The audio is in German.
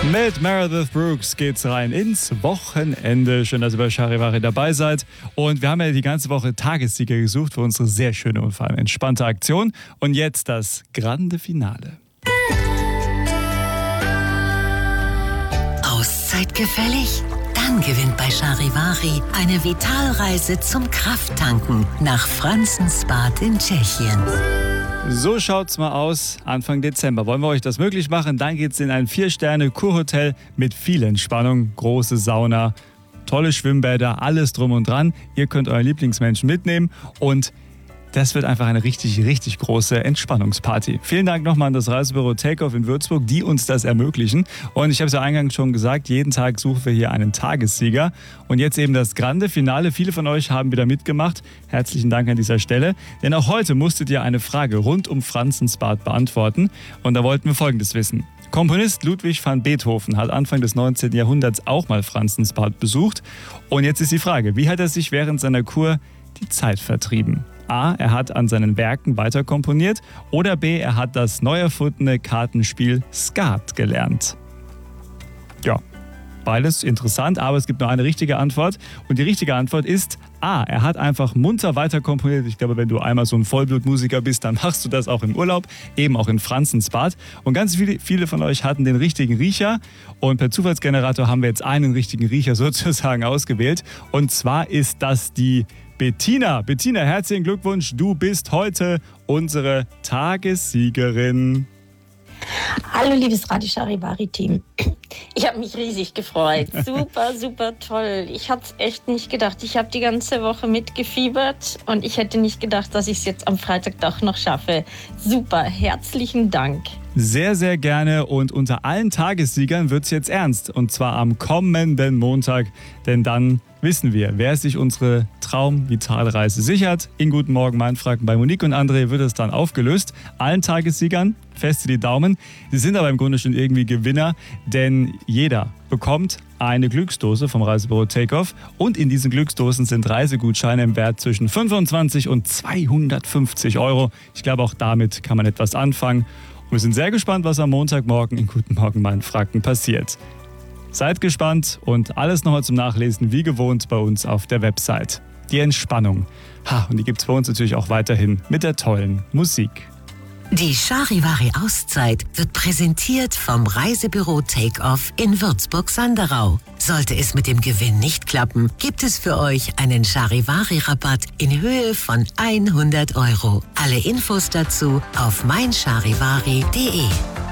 Mit Meredith Brooks geht's rein ins Wochenende. Schön, dass ihr bei Charivari dabei seid. Und wir haben ja die ganze Woche Tagessieger gesucht für unsere sehr schöne und vor allem entspannte Aktion. Und jetzt das grande Finale. Auszeit gefällig? Dann gewinnt bei Charivari eine Vitalreise zum Krafttanken nach Franzensbad in Tschechien. So schaut's mal aus. Anfang Dezember wollen wir euch das möglich machen. Dann geht's in ein 4-Sterne-Kurhotel mit viel Entspannung, große Sauna, tolle Schwimmbäder, alles drum und dran. Ihr könnt euren Lieblingsmenschen mitnehmen und das wird einfach eine richtig, richtig große Entspannungsparty. Vielen Dank nochmal an das Reisebüro Takeoff in Würzburg, die uns das ermöglichen. Und ich habe es ja eingangs schon gesagt, jeden Tag suchen wir hier einen Tagessieger. Und jetzt eben das grande Finale. Viele von euch haben wieder mitgemacht. Herzlichen Dank an dieser Stelle. Denn auch heute musstet ihr eine Frage rund um Franzensbad beantworten. Und da wollten wir Folgendes wissen. Komponist Ludwig van Beethoven hat Anfang des 19. Jahrhunderts auch mal Franzensbad besucht. Und jetzt ist die Frage, wie hat er sich während seiner Kur die Zeit vertrieben? A. Er hat an seinen Werken weiter komponiert oder B. Er hat das neu erfundene Kartenspiel Skat gelernt. Ja, beides interessant, aber es gibt nur eine richtige Antwort. Und die richtige Antwort ist A. Er hat einfach munter weiter komponiert. Ich glaube, wenn du einmal so ein Vollblutmusiker bist, dann machst du das auch im Urlaub, eben auch in Franzensbad. Und ganz viele von euch hatten den richtigen Riecher. Und per Zufallsgenerator haben wir jetzt einen richtigen Riecher sozusagen ausgewählt. Und zwar ist das die Bettina. Bettina, herzlichen Glückwunsch. Du bist heute unsere Tagessiegerin. Hallo liebes Radio Charivari-Team. Ich habe mich riesig gefreut. Super, super toll. Ich hatte es echt nicht gedacht. Ich habe die ganze Woche mitgefiebert und ich hätte nicht gedacht, dass ich es jetzt am Freitag doch noch schaffe. Super, herzlichen Dank. Sehr, sehr gerne und unter allen Tagessiegern wird es jetzt ernst. Und zwar am kommenden Montag, denn dann wissen wir, wer sich unsere Traum-Vitalreise sichert. In Guten Morgen, mein Franken bei Monique und André wird es dann aufgelöst. Allen Tagessiegern, feste die Daumen. Sie sind aber im Grunde schon irgendwie Gewinner, denn jeder bekommt eine Glücksdose vom Reisebüro Takeoff und in diesen Glücksdosen sind Reisegutscheine im Wert zwischen 25 und 250 Euro. Ich glaube, auch damit kann man etwas anfangen. Und wir sind sehr gespannt, was am Montagmorgen in Guten Morgen, mein Franken passiert. Seid gespannt und alles nochmal zum Nachlesen, wie gewohnt, bei uns auf der Website. Die Entspannung. Und die gibt es bei uns natürlich auch weiterhin mit der tollen Musik. Die Charivari-Auszeit wird präsentiert vom Reisebüro Takeoff in Würzburg-Sanderau. Sollte es mit dem Gewinn nicht klappen, gibt es für euch einen Charivari-Rabatt in Höhe von 100 Euro. Alle Infos dazu auf meincharivari.de.